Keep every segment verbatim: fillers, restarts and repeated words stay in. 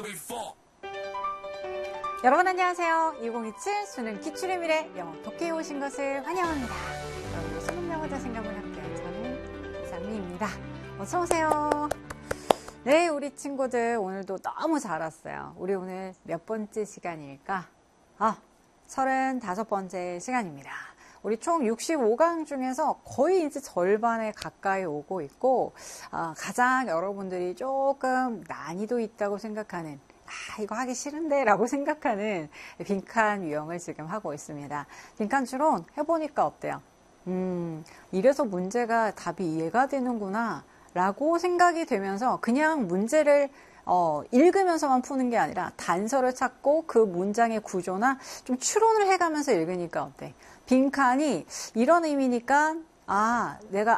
여러분 안녕하세요. 이천이십칠 수능 기출의 미래 영어 독해에 오신 것을 환영합니다. 여러분의 수능 영어 자신감을 함께한 저는 이상미입니다. 어서 오세요. 네, 우리 친구들 오늘도 너무 잘 왔어요. 우리 오늘 몇 번째 시간일까? 아, 서른다섯 번째 시간입니다. 우리 총 육십오 강 중에서 거의 이제 절반에 가까이 오고 있고, 어, 가장 여러분들이 조금 난이도 있다고 생각하는, 아, 이거 하기 싫은데 라고 생각하는 빈칸 유형을 지금 하고 있습니다. 빈칸 추론 해보니까 어때요? 음, 이래서 문제가 답이 이해가 되는구나 라고 생각이 되면서 그냥 문제를 어, 읽으면서만 푸는 게 아니라 단서를 찾고 그 문장의 구조나 좀 추론을 해가면서 읽으니까 어때? 빈칸이 이런 의미니까 아, 내가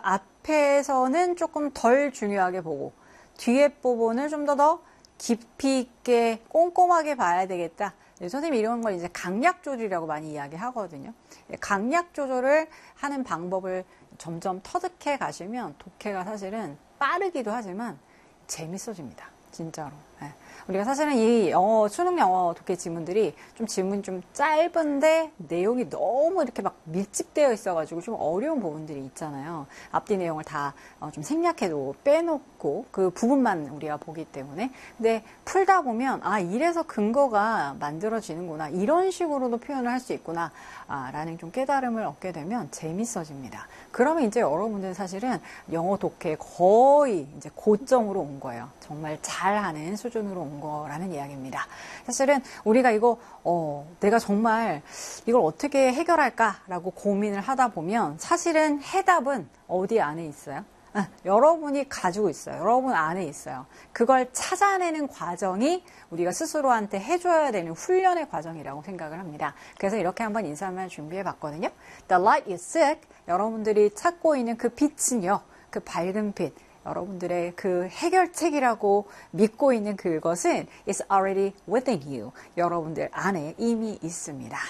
앞에서는 조금 덜 중요하게 보고 뒤에 부분을 좀 더 더 깊이 있게 꼼꼼하게 봐야 되겠다. 네, 선생님이 이런 걸 이제 강약 조절이라고 많이 이야기하거든요. 강약 조절을 하는 방법을 점점 터득해 가시면 독해가 사실은 빠르기도 하지만 재밌어집니다. 진짜로. 네. 우리가 사실은 이 영어, 수능 영어 독해 지문들이 좀 지문이 좀 짧은데 내용이 너무 이렇게 막 밀집되어 있어가지고 좀 어려운 부분들이 있잖아요. 앞뒤 내용을 다 좀 생략해도 빼놓고 그 부분만 우리가 보기 때문에. 근데 풀다 보면 아, 이래서 근거가 만들어지는구나. 이런 식으로도 표현을 할 수 있구나. 아, 라는 좀 깨달음을 얻게 되면 재밌어집니다. 그러면 이제 여러분들은 사실은 영어 독해 거의 이제 고점으로 온 거예요. 정말 잘하는 수준으로 온 거라는 이야기입니다. 사실은 우리가 이거 어, 내가 정말 이걸 어떻게 해결할까라고 고민을 하다 보면 사실은 해답은 어디 안에 있어요? 아, 여러분이 가지고 있어요. 여러분 안에 있어요. 그걸 찾아내는 과정이 우리가 스스로한테 해줘야 되는 훈련의 과정이라고 생각을 합니다. 그래서 이렇게 한번 인사말 준비해 봤거든요. The light is sick. 여러분들이 찾고 있는 그 빛은요. 그 밝은 빛. 여러분들의 그 해결책이라고 믿고 있는 그것은 is already within you. 여러분들 안에 이미 있습니다.